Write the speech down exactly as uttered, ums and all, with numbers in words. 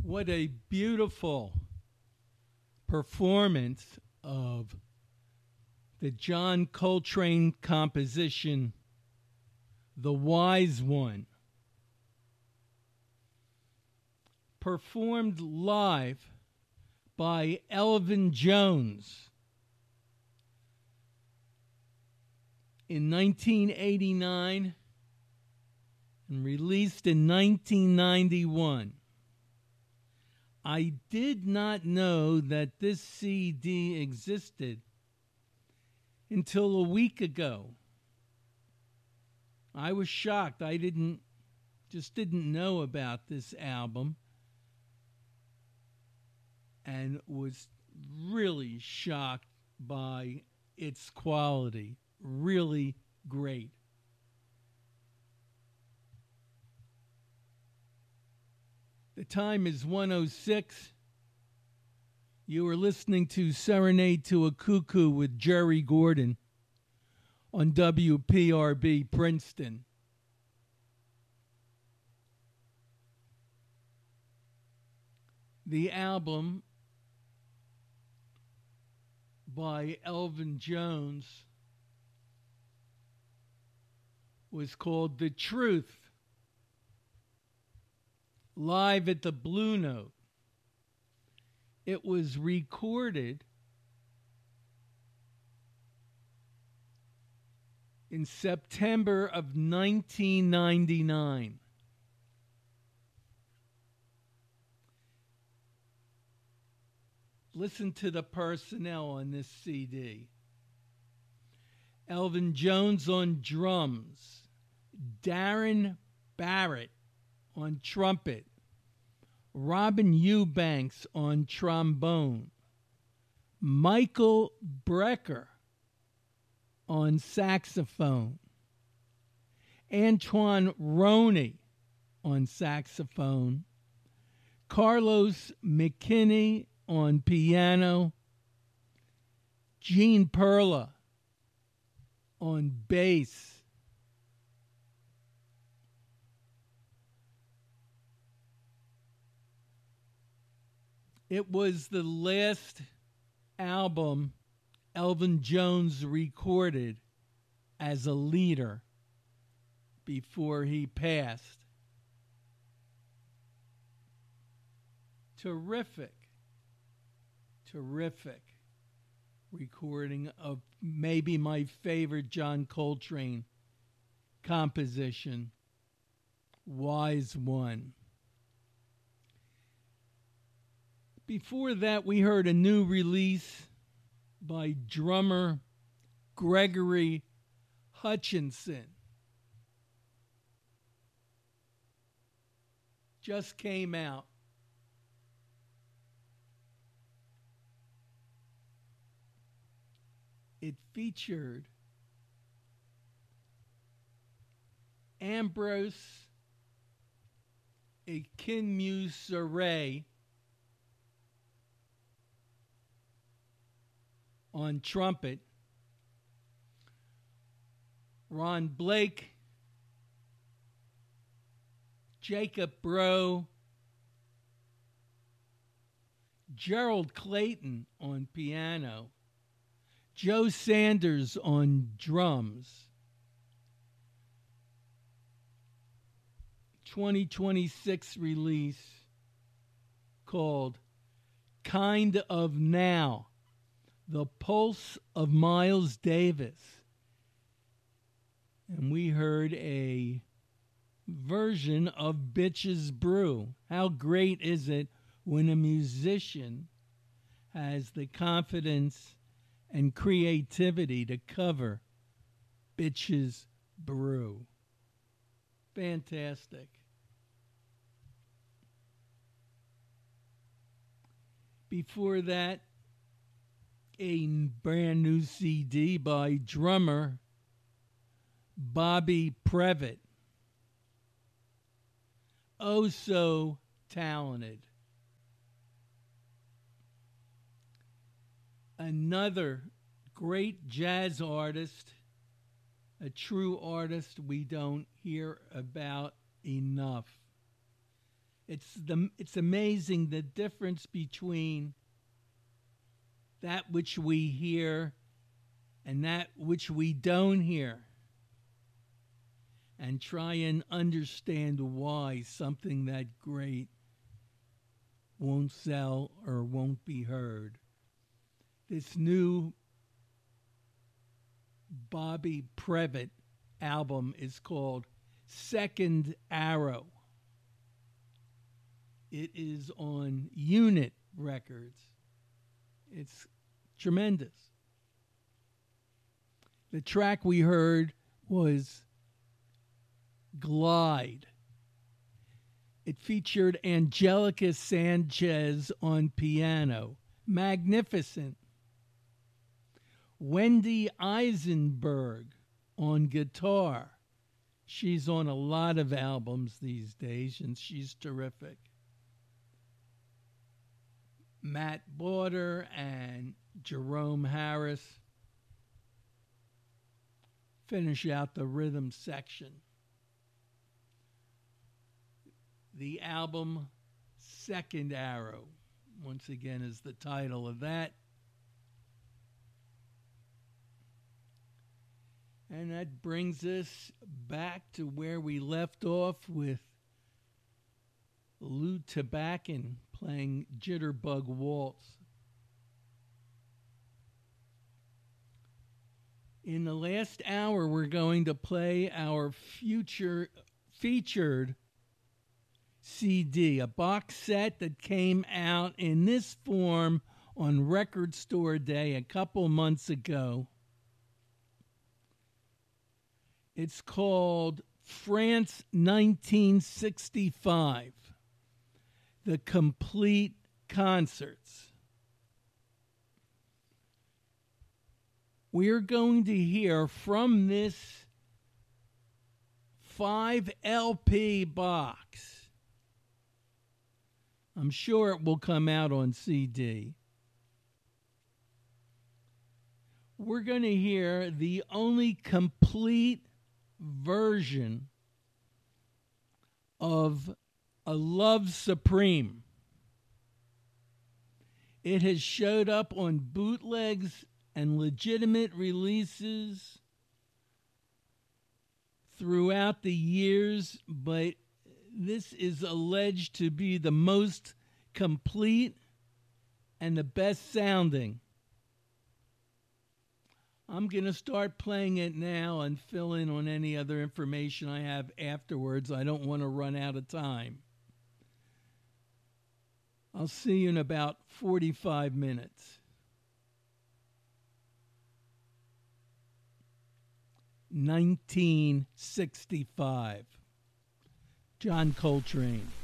What a beautiful performance of the John Coltrane composition, The Wise One, performed live by Elvin Jones in nineteen eighty-nine and released in nineteen ninety-one. I did not know that this C D existed until a week ago. I was shocked. I didn't just didn't know about this album and was really shocked by its quality. Really great. The time is one oh six. You are listening to Serenade to a Cuckoo with Jerry Gordon on W P R B Princeton. The album by Elvin Jones was called The Truth, live at the Blue Note. It was recorded in September of nineteen ninety-nine. Listen to the personnel on this C D. Elvin Jones on drums, Darren Barrett on trumpet, Robin Eubanks on trombone, Michael Brecker on saxophone, Antoine Roney on saxophone, Carlos McKinney on piano, Gene Perla on bass, it was the last album Elvin Jones recorded as a leader before he passed. Terrific, terrific recording of maybe my favorite John Coltrane composition, Wise One. Before that, we heard a new release by drummer Gregory Hutchinson. Just came out. It featured Ambrose Akinmusire on trumpet, Ron Blake, Jacob Bro, Gerald Clayton on piano, Joe Sanders on drums. twenty twenty-six release called Kind of Now, The Pulse of Miles Davis. And we heard a version of Bitches Brew. How great is it when a musician has the confidence and creativity to cover Bitches Brew? Fantastic. Before that, a brand new C D by drummer Bobby Previtt. Oh, so talented. Another great jazz artist, a true artist we don't hear about enough. It's the it's amazing the difference between that which we hear and that which we don't hear, and try and understand why something that great won't sell or won't be heard. This new Bobby Previtt album is called Second Arrow. It is on Unit Records. It's tremendous. The track we heard was Glide. It featured Angelica Sanchez on piano. Magnificent. Wendy Eisenberg on guitar. She's on a lot of albums these days, and she's terrific. Matt Border and Jerome Harris finish out the rhythm section. The album Second Arrow, once again, is the title of that. And that brings us back to where we left off with Lou Tabakin playing Jitterbug Waltz. In the last hour, we're going to play our future featured C D, a box set that came out in this form on Record Store Day a couple months ago. It's called France nineteen sixty-five, The Complete Concerts. We're going to hear from this five L P box. I'm sure it will come out on C D. We're going to hear the only complete version of A Love Supreme. It has showed up on bootlegs and legitimate releases throughout the years, but this is alleged to be the most complete and the best sounding. I'm going to start playing it now and fill in on any other information I have afterwards. I don't want to run out of time. I'll see you in about forty-five minutes. nineteen sixty-five. John Coltrane.